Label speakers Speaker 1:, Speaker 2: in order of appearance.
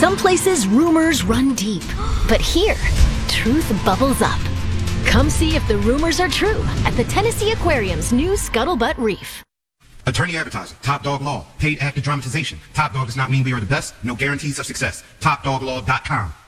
Speaker 1: Some places rumors run deep, but here, truth bubbles up. Come see if the rumors are true at the Tennessee Aquarium's new Scuttlebutt Reef.
Speaker 2: Attorney advertising, Top Dog Law, paid actor dramatization. Top Dog does not mean we are the best, no guarantees of success. TopDogLaw.com.